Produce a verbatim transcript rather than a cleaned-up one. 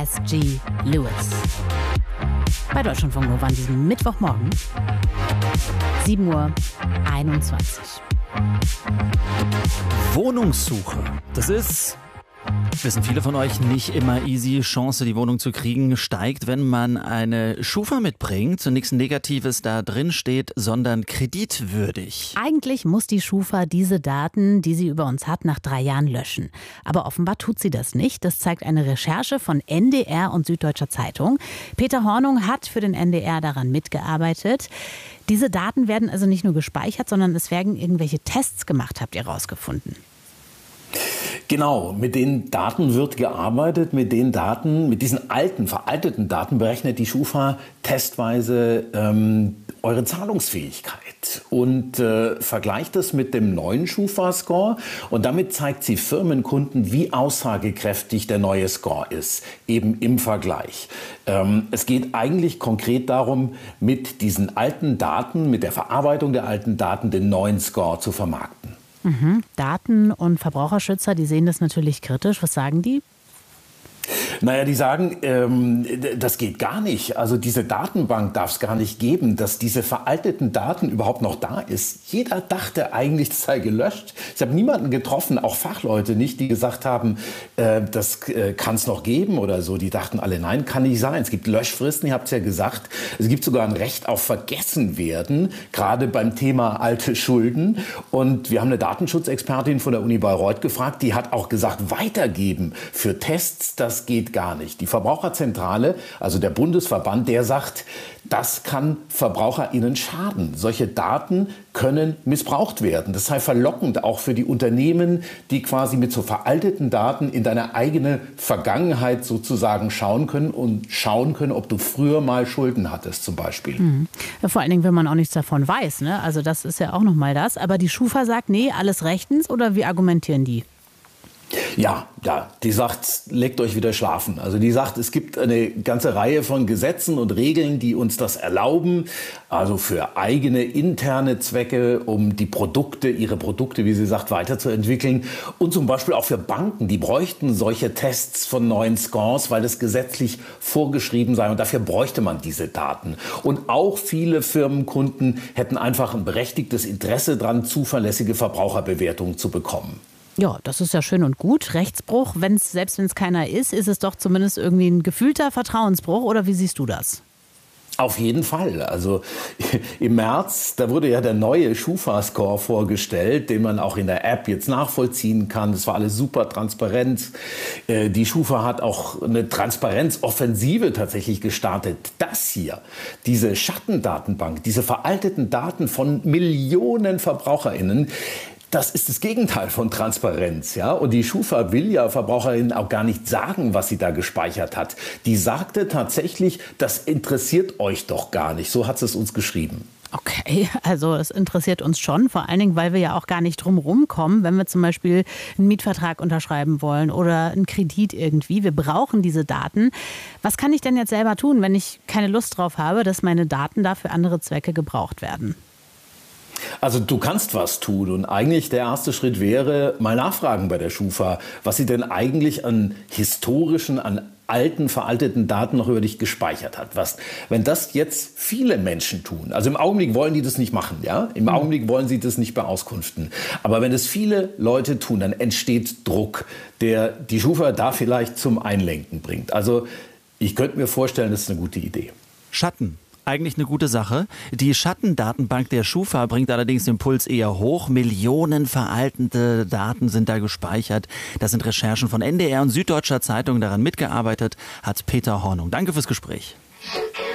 S G Lewis. Bei Deutschlandfunk Nova an diesem Mittwochmorgen, sieben Uhr einundzwanzig. Wohnungssuche. Das ist, wissen viele von euch, nicht immer easy. Chance, die Wohnung zu kriegen, steigt, wenn man eine Schufa mitbringt. Nichts Negatives da drin steht, sondern kreditwürdig. Eigentlich muss die Schufa diese Daten, die sie über uns hat, nach drei Jahren löschen. Aber offenbar tut sie das nicht. Das zeigt eine Recherche von N D R und Süddeutscher Zeitung. Peter Hornung hat für den N D R daran mitgearbeitet. Diese Daten werden also nicht nur gespeichert, sondern es werden irgendwelche Tests gemacht, habt ihr rausgefunden. Genau, mit den Daten wird gearbeitet, mit den Daten, mit diesen alten, veralteten Daten berechnet die Schufa testweise ähm, eure Zahlungsfähigkeit und äh, vergleicht das mit dem neuen Schufa-Score und damit zeigt sie Firmenkunden, wie aussagekräftig der neue Score ist, eben im Vergleich. Ähm, es geht eigentlich konkret darum, mit diesen alten Daten, mit der Verarbeitung der alten Daten den neuen Score zu vermarkten. Mhm. Daten- und Verbraucherschützer, die sehen das natürlich kritisch. Was sagen die? Naja, die sagen, ähm, das geht gar nicht. Also diese Datenbank darf es gar nicht geben, dass diese veralteten Daten überhaupt noch da ist. Jeder dachte eigentlich, das sei gelöscht. Ich habe niemanden getroffen, auch Fachleute nicht, die gesagt haben, äh, das äh, kann es noch geben oder so. Die dachten alle, nein, kann nicht sein. Es gibt Löschfristen, ihr habt es ja gesagt. Es gibt sogar ein Recht auf Vergessenwerden, gerade beim Thema alte Schulden. Und wir haben eine Datenschutzexpertin von der Uni Bayreuth gefragt, die hat auch gesagt, weitergeben für Tests, das geht gar nicht. Die Verbraucherzentrale, also der Bundesverband, der sagt, das kann VerbraucherInnen schaden. Solche Daten können missbraucht werden. Das sei verlockend auch für die Unternehmen, die quasi mit so veralteten Daten in deine eigene Vergangenheit sozusagen schauen können und schauen können, ob du früher mal Schulden hattest zum Beispiel. Mhm. Ja, vor allen Dingen, wenn man auch nichts davon weiß, ne? Also das ist ja auch nochmal das. Aber die Schufa sagt, nee, alles rechtens, oder wie argumentieren die? Ja, ja, die sagt, legt euch wieder schlafen. Also die sagt, es gibt eine ganze Reihe von Gesetzen und Regeln, die uns das erlauben. Also für eigene interne Zwecke, um die Produkte, ihre Produkte, wie sie sagt, weiterzuentwickeln. Und zum Beispiel auch für Banken, die bräuchten solche Tests von neuen Scores, weil das gesetzlich vorgeschrieben sei. Und dafür bräuchte man diese Daten. Und auch viele Firmenkunden hätten einfach ein berechtigtes Interesse daran, zuverlässige Verbraucherbewertungen zu bekommen. Ja, das ist ja schön und gut. Rechtsbruch, wenn's, selbst wenn es keiner ist, ist es doch zumindest irgendwie ein gefühlter Vertrauensbruch. Oder wie siehst du das? Auf jeden Fall. Also im März, da wurde ja der neue Schufa-Score vorgestellt, den man auch in der App jetzt nachvollziehen kann. Das war alles super transparent. Die Schufa hat auch eine Transparenzoffensive tatsächlich gestartet. Das hier, diese Schattendatenbank, diese veralteten Daten von Millionen VerbraucherInnen, das ist das Gegenteil von Transparenz, ja. Und die Schufa will ja VerbraucherInnen auch gar nicht sagen, was sie da gespeichert hat. Die sagte tatsächlich, das interessiert euch doch gar nicht. So hat sie es uns geschrieben. Okay, also es interessiert uns schon, vor allen Dingen, weil wir ja auch gar nicht drum rumkommen, wenn wir zum Beispiel einen Mietvertrag unterschreiben wollen oder einen Kredit irgendwie. Wir brauchen diese Daten. Was kann ich denn jetzt selber tun, wenn ich keine Lust drauf habe, dass meine Daten da für andere Zwecke gebraucht werden? Also du kannst was tun und eigentlich der erste Schritt wäre, mal nachfragen bei der Schufa, was sie denn eigentlich an historischen, an alten, veralteten Daten noch über dich gespeichert hat. Was, wenn das jetzt viele Menschen tun, also im Augenblick wollen die das nicht machen, ja? Im Augenblick wollen sie das nicht beauskunften. Aber wenn es viele Leute tun, dann entsteht Druck, der die Schufa da vielleicht zum Einlenken bringt. Also ich könnte mir vorstellen, das ist eine gute Idee. Schatten. Eigentlich eine gute Sache. Die Schattendatenbank der Schufa bringt allerdings den Puls eher hoch. Millionen veraltete Daten sind da gespeichert. Das sind Recherchen von N D R und Süddeutscher Zeitung. Daran mitgearbeitet hat Peter Hornung. Danke fürs Gespräch.